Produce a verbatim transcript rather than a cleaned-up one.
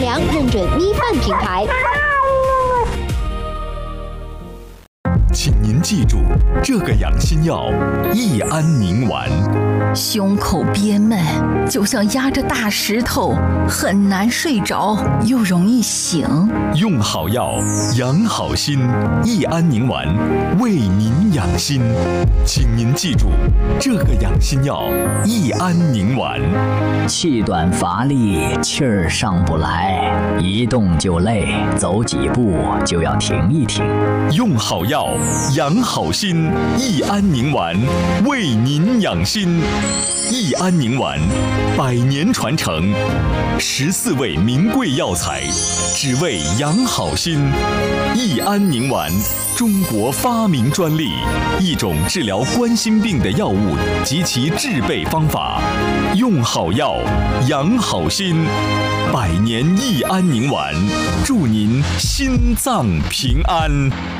良认准咪饭品牌。 请您记住这个养心药益安宁丸。 胸口憋闷，就像压着大石头，很难睡着，又容易醒。 用好药，养好心，益安宁丸为您养心。请您记住这个养心药益安宁丸。 气短乏力，气儿上不来，一动就累，走几步就要停一停。 用好药，养好心，益安宁丸为您养心。益安宁丸，百年传承，十四味名贵药材，只为养好心。益安宁丸，中国发明专利，一种治疗冠心病的药物及其制备方法。用好药，养好心，百年益安宁丸，祝您心脏平安。